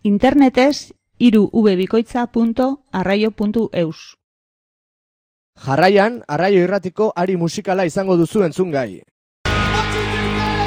Internetez www.arraio.eus. Jarraian, Arraio Irratiko ari musikala izango duzu entzungai.